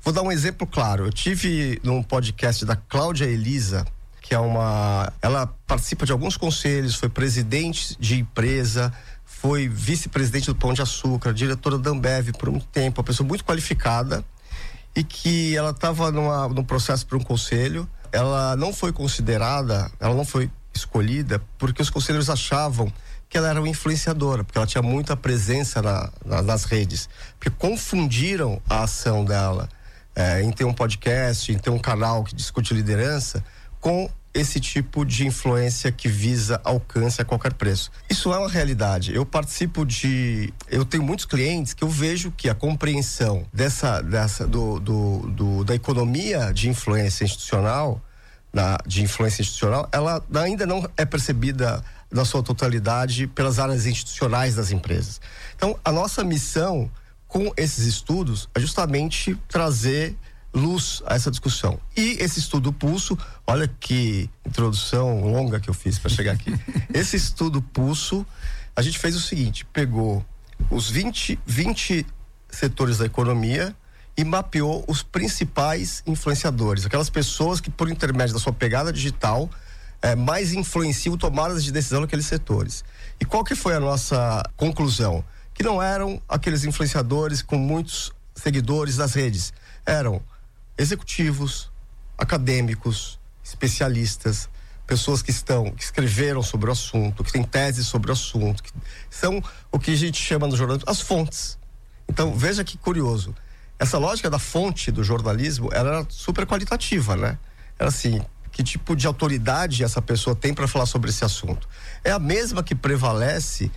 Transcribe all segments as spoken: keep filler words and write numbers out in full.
Vou dar um exemplo claro. Eu tive num podcast da Cláudia Elisa, que é uma... Ela participa de alguns conselhos, foi presidente de empresa, foi vice-presidente do Pão de Açúcar, diretora da Ambev por um tempo, uma pessoa muito qualificada, e que ela estava num processo para um conselho. Ela não foi considerada, ela não foi escolhida porque os conselheiros achavam que ela era uma influenciadora, porque ela tinha muita presença na, na, nas redes, porque confundiram a ação dela é, em ter um podcast, em ter um canal que discute liderança, com esse tipo de influência que visa alcance a qualquer preço. Isso é uma realidade. Eu participo de... Eu tenho muitos clientes que eu vejo que a compreensão dessa, dessa, do, do, do, da economia de influência institucional, na, de influência institucional, ela ainda não é percebida na sua totalidade pelas áreas institucionais das empresas. Então, a nossa missão com esses estudos é justamente trazer luz a essa discussão. E esse estudo Pulso, olha que introdução longa que eu fiz para chegar aqui. Esse estudo Pulso, a gente fez o seguinte, pegou os vinte, vinte setores da economia e mapeou os principais influenciadores, aquelas pessoas que por intermédio da sua pegada digital é, mais influenciam tomadas de decisão naqueles setores. E qual que foi a nossa conclusão? Que não eram aqueles influenciadores com muitos seguidores nas redes, eram executivos, acadêmicos, especialistas, pessoas que estão, que escreveram sobre o assunto, que têm teses sobre o assunto, que são o que a gente chama no jornalismo as fontes. Então, veja que curioso. Essa lógica da fonte do jornalismo, ela era super qualitativa, né? Era assim, que tipo de autoridade essa pessoa tem para falar sobre esse assunto? É a mesma que prevalece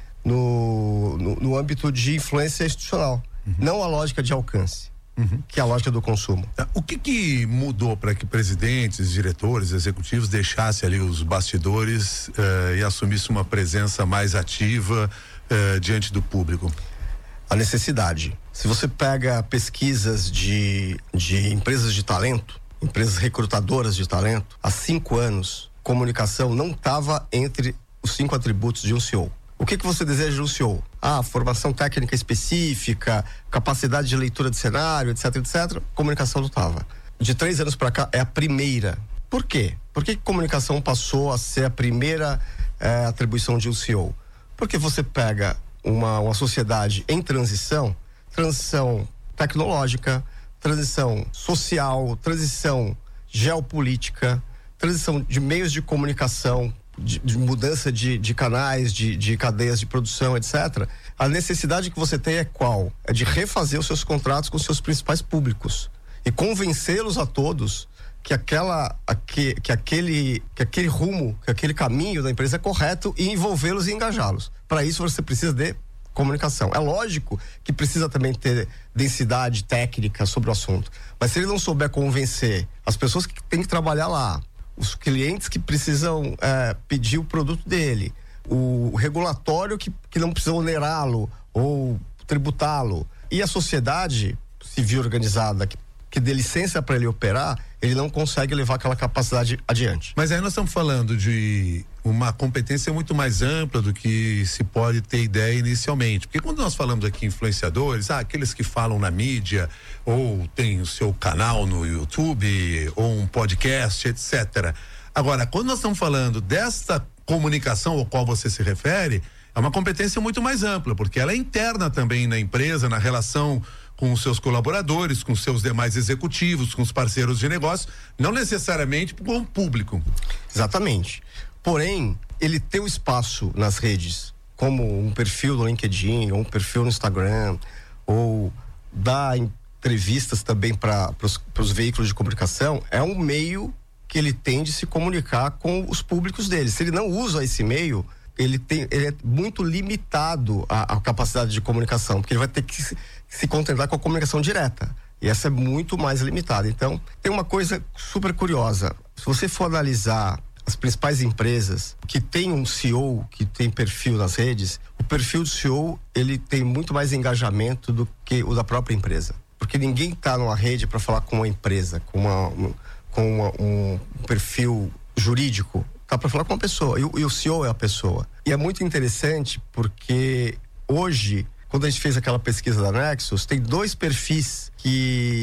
no, no, no âmbito de influência institucional, uhum. Não a lógica de alcance. Uhum. Que é a lógica do consumo. O que que mudou para que presidentes, diretores, executivos deixassem ali os bastidores uh, e assumissem uma presença mais ativa uh, diante do público? A necessidade. Se você pega pesquisas de, de empresas de talento, empresas recrutadoras de talento, há cinco anos, comunicação não estava entre os cinco atributos de um C E O. O que que você deseja de um C E O? Ah, formação técnica específica, capacidade de leitura de cenário, etc, etcétera. Comunicação não estava. De três anos para cá é a primeira. Por quê? Por que comunicação passou a ser a primeira eh, atribuição de um C E O? Porque você pega uma, uma sociedade em transição, transição tecnológica, transição social, transição geopolítica, transição de meios de comunicação, De, de mudança de, de canais, de, de cadeias de produção, etcétera. A necessidade que você tem é qual? É de refazer os seus contratos com os seus principais públicos e convencê-los a todos que aquela, que, que aquele, que aquele rumo, que aquele caminho da empresa é correto e envolvê-los e engajá-los. Para isso você precisa de comunicação. É lógico que precisa também ter densidade técnica sobre o assunto, mas se ele não souber convencer as pessoas que têm que trabalhar lá, os clientes que precisam é, pedir o produto dele, o regulatório que, que não precisa onerá-lo ou tributá-lo, e a sociedade civil organizada que, que dê licença para ele operar, ele não consegue levar aquela capacidade adiante. Mas aí nós estamos falando de uma competência muito mais ampla do que se pode ter ideia inicialmente, porque quando nós falamos aqui influenciadores, ah, aqueles que falam na mídia ou tem o seu canal no YouTube ou um podcast, etcétera. Agora, quando nós estamos falando desta comunicação ao qual você se refere, é uma competência muito mais ampla, porque ela é interna também na empresa, na relação com os seus colaboradores, com os seus demais executivos, com os parceiros de negócio, não necessariamente com o público. Exatamente. Porém, ele tem um espaço nas redes, como um perfil no LinkedIn, ou um perfil no Instagram, ou dar entrevistas também para os veículos de comunicação, é um meio que ele tem de se comunicar com os públicos dele. Se ele não usa esse meio, ele, tem, ele é muito limitado à, à capacidade de comunicação, porque ele vai ter que se, se contentar com a comunicação direta. E essa é muito mais limitada. Então, tem uma coisa super curiosa. Se você for analisar as principais empresas que tem um C E O, que tem perfil nas redes, o perfil do C E O, ele tem muito mais engajamento do que o da própria empresa. Porque ninguém está numa rede para falar com uma empresa, com, uma, com uma, um perfil jurídico. Tá para falar com uma pessoa. E, e o C E O é a pessoa. E é muito interessante porque hoje, quando a gente fez aquela pesquisa da Nexus, tem dois perfis que